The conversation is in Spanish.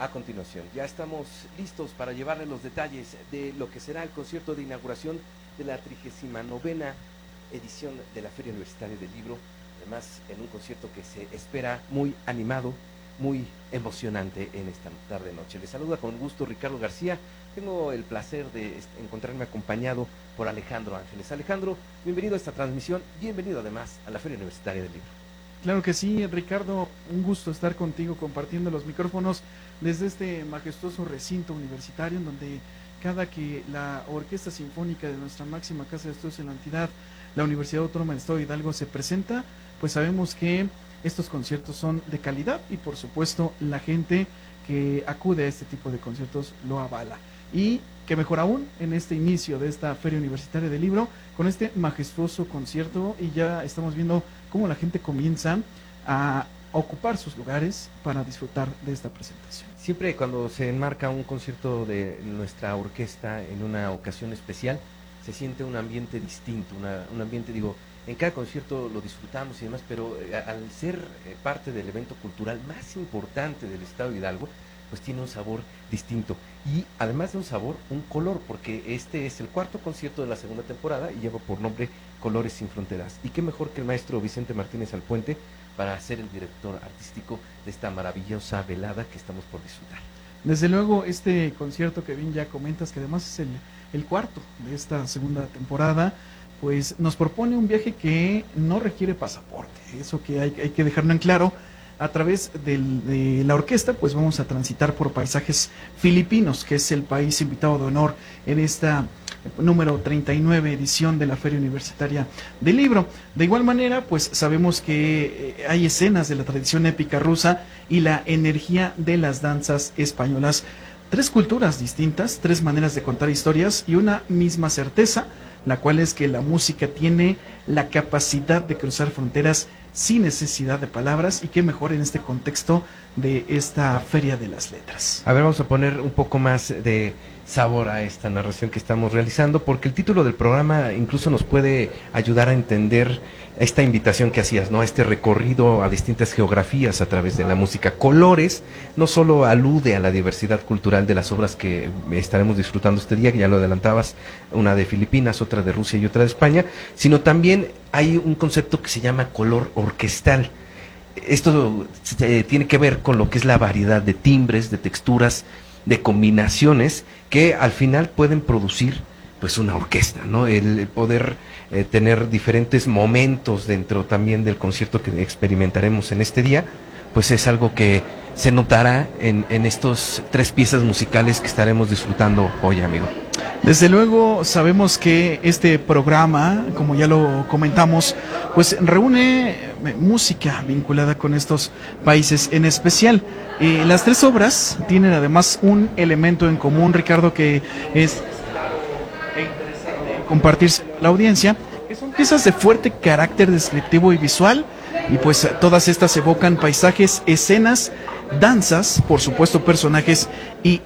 A continuación, ya estamos listos para llevarle los detalles de lo que será el concierto de inauguración de la 39ª edición de la Feria Universitaria del Libro, además en un concierto que se espera muy animado, muy emocionante en esta tarde-noche. Les saluda con gusto Ricardo García. Tengo el placer de encontrarme acompañado por Alejandro Ángeles. Alejandro, bienvenido a esta transmisión, bienvenido además a la Feria Universitaria del Libro. Claro que sí, Ricardo, un gusto estar contigo compartiendo los micrófonos desde este majestuoso recinto universitario en donde cada que la Orquesta Sinfónica de nuestra máxima casa de estudios en la entidad, la Universidad Autónoma del Estado de Hidalgo, se presenta, pues sabemos que estos conciertos son de calidad y por supuesto la gente que acude a este tipo de conciertos lo avala. Y que mejor aún en este inicio de esta Feria Universitaria del Libro, con este majestuoso concierto, y ya estamos viendo cómo la gente comienza a ocupar sus lugares para disfrutar de esta presentación. Siempre cuando se enmarca un concierto de nuestra orquesta en una ocasión especial, se siente un ambiente distinto, un ambiente, digo, en cada concierto lo disfrutamos y demás, pero al ser parte del evento cultural más importante del estado de Hidalgo, pues tiene un sabor distinto y además de un sabor, un color, porque este es el cuarto concierto de la segunda temporada y lleva por nombre Colores sin Fronteras. Y qué mejor que el maestro Vicente Martínez Alpuente para ser el director artístico de esta maravillosa velada que estamos por disfrutar. Desde luego, este concierto que bien ya comentas, que además es el cuarto de esta segunda temporada, pues nos propone un viaje que no requiere pasaporte, eso que hay que dejarlo en claro. A través de la orquesta, pues vamos a transitar por paisajes filipinos, que es el país invitado de honor en esta número 39 edición de la Feria Universitaria del Libro. De igual manera, pues sabemos que hay escenas de la tradición épica rusa y la energía de las danzas españolas. Tres culturas distintas, tres maneras de contar historias y una misma certeza, la cual es que la música tiene la capacidad de cruzar fronteras sin necesidad de palabras, y qué mejor en este contexto de esta Feria de las Letras. A ver, vamos a poner un poco más de sabor a esta narración que estamos realizando, porque el título del programa incluso nos puede ayudar a entender esta invitación que hacías, ¿no? Este recorrido a distintas geografías a través de la música. Colores no solo alude a la diversidad cultural de las obras que estaremos disfrutando este día, que ya lo adelantabas, una de Filipinas, otra de Rusia y otra de España, sino también hay un concepto que se llama color orquestal. Esto tiene que ver con lo que es la variedad de timbres, de texturas, de combinaciones que al final pueden producir pues una orquesta, ¿no? El poder tener diferentes momentos dentro también del concierto que experimentaremos en este día, pues es algo que se notará en estos tres piezas musicales que estaremos disfrutando hoy, amigo. Desde luego sabemos que este programa, como ya lo comentamos, pues reúne música vinculada con estos países en especial. Las tres obras tienen además un elemento en común, Ricardo, que es compartirse con la audiencia, que son piezas de fuerte carácter descriptivo y visual, y pues todas estas evocan paisajes, escenas, danzas, por supuesto personajes y